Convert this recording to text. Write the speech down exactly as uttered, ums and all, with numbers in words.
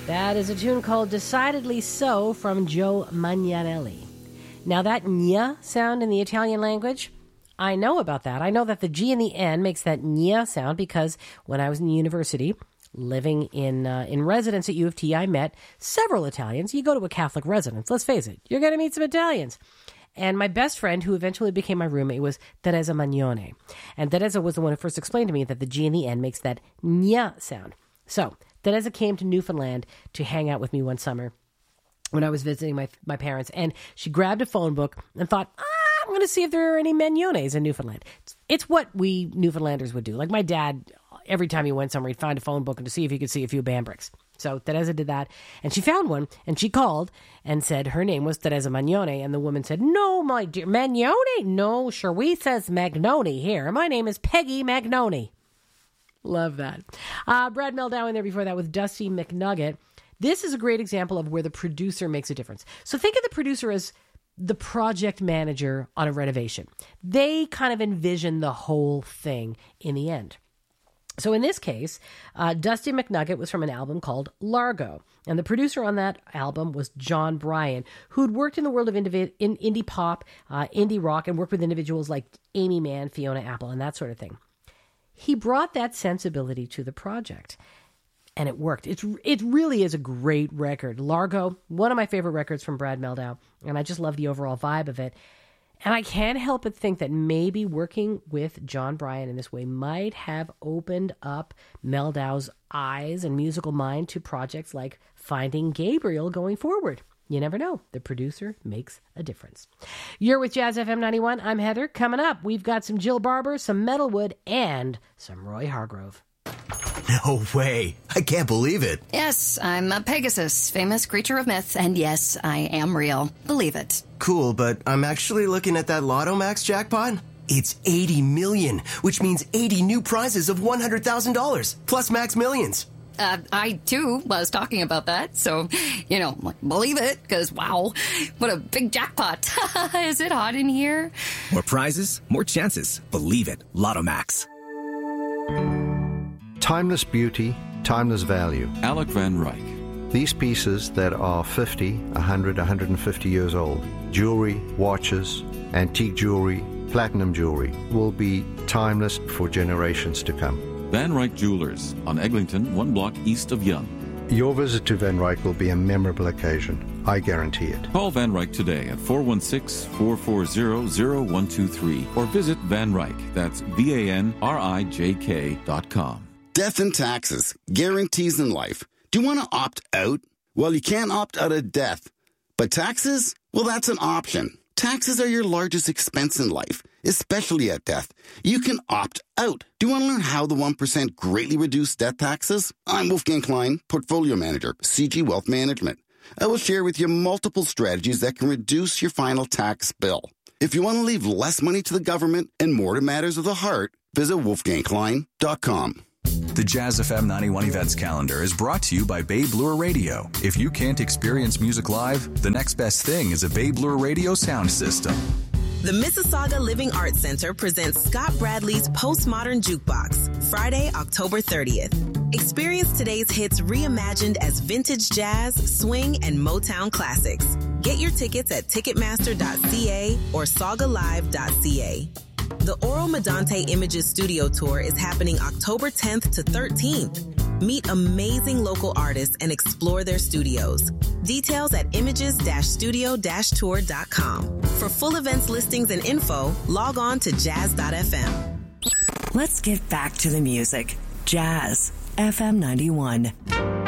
That is a tune called Decidedly So from Joe Manganiello. Now that nya sound in the Italian language, I know about that. I know that the G and the N makes that nya sound because when I was in university, living in uh, in residence at U of T, I met several Italians. You go to a Catholic residence, let's face it, you're going to meet some Italians. And my best friend, who eventually became my roommate, was Teresa Magnone. And Teresa was the one who first explained to me that the G and the N makes that nya sound. So Teresa came to Newfoundland to hang out with me one summer when I was visiting my my parents. And she grabbed a phone book and thought, ah, I'm going to see if there are any Magnones in Newfoundland. It's, it's what we Newfoundlanders would do. Like my dad, every time he went somewhere, he'd find a phone book and to see if he could see a few Bambricks. So Teresa did that, and she found one, and she called and said her name was Teresa Magnone, and the woman said, no, my dear, Magnone? No, sure, we says Magnone here. My name is Peggy Magnone. Love that. Uh, Brad Meldau in there before that with Dusty McNugget. This is a great example of where the producer makes a difference. So think of the producer as the project manager on a renovation. They kind of envision the whole thing in the end. So in this case, uh, Dusty McNugget was from an album called Largo. And the producer on that album was John Bryan, who'd worked in the world of indie, in, indie pop, uh, indie rock, and worked with individuals like Amy Mann, Fiona Apple, and that sort of thing. He brought that sensibility to the project, and it worked. It's, it really is a great record. Largo, one of my favorite records from Brad Meldau, and I just love the overall vibe of it. And I can't help but think that maybe working with John Bryan in this way might have opened up Meldau's eyes and musical mind to projects like Finding Gabriel going forward. You never know. The producer makes a difference. You're with Jazz F M ninety-one. I'm Heather. Coming up, we've got some Jill Barber, some Metalwood, and some Roy Hargrove. No way. I can't believe it. Yes, I'm a Pegasus, famous creature of myth, and yes, I am real. Believe it. Cool, but I'm actually looking at that Lotto Max jackpot. It's eighty million, which means eighty new prizes of one hundred thousand dollars, plus Max Millions. Uh, I, too, was talking about that, so, you know, believe it, because, wow, what a big jackpot. Is it hot in here? More prizes, more chances. Believe it. Lotto Max. Timeless beauty, timeless value. Alec Van Ryk. These pieces that are fifty, one hundred, one hundred fifty years old, jewelry, watches, antique jewelry, platinum jewelry, will be timeless for generations to come. Van Ryk Jewelers on Eglinton, one block east of Yonge. Your visit to Van Ryk will be a memorable occasion. I guarantee it. Call Van Ryk today at four one six, four four zero, zero one two three or visit Van Ryk. That's V A N R I J K dot com. Death and taxes. Guarantees in life. Do you want to opt out? Well, you can't opt out of death. But taxes? Well, that's an option. Taxes are your largest expense in life, especially at death. You can opt out. Do you want to learn how the one percent greatly reduce death taxes? I'm Wolfgang Klein, Portfolio Manager, C G Wealth Management. I will share with you multiple strategies that can reduce your final tax bill. If you want to leave less money to the government and more to matters of the heart, visit wolfgang klein dot com. The Jazz F M ninety-one events calendar is brought to you by Babe Lure Radio. If you can't experience music live, the next best thing is a Babe Lure Radio sound system. The Mississauga Living Arts Center presents Scott Bradley's Postmodern Jukebox, Friday, October thirtieth. Experience today's hits reimagined as vintage jazz, swing, and Motown classics. Get your tickets at ticketmaster dot c a or saga live dot c a. The Oro Medante Images Studio Tour is happening October tenth to thirteenth. Meet amazing local artists and explore their studios. Details at images dash studio dash tour dot com. For full events listings and info, log on to jazz dot f m. Let's get back to the music. Jazz F M ninety-one.